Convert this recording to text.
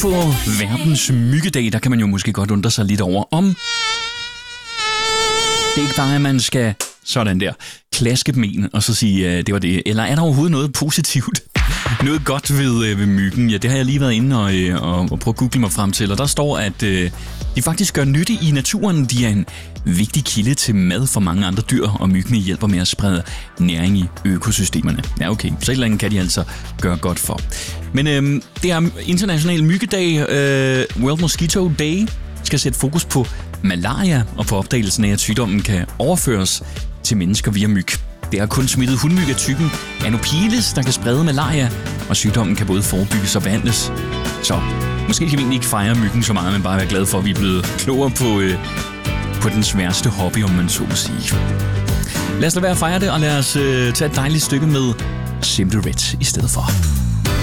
på verdens myggedag, der kan man jo måske godt undre sig lidt over, om det ikke bare er, at man skal sådan der klaske dem en og så sige, det var det. Eller er der overhovedet noget positivt? Noget godt ved myggen? Ja, det har jeg lige været inde og prøve at google mig frem til. Og der står, at de faktisk gør nytte i naturen. De er en vigtig kilde til mad for mange andre dyr, og myggene hjælper med at sprede næring i økosystemerne. Ja, okay. Så et eller andet kan de altså gøre godt for. Men det er international myggedag. World Mosquito Day skal sætte fokus på malaria og på opdagelsen af, at sygdommen kan overføres til mennesker via myg. Det er kun smittet hundmyg af typen Anopheles, der kan sprede malaria, og sygdommen kan både forebygges og behandles. Så måske kan vi egentlig ikke fejre myggen så meget, men bare være glade for, at vi er blevet klogere på den sværeste hobby, om man så må sige. Lad os lade være at fejre det, og lad os tage et dejligt stykke med Simply Red i stedet for.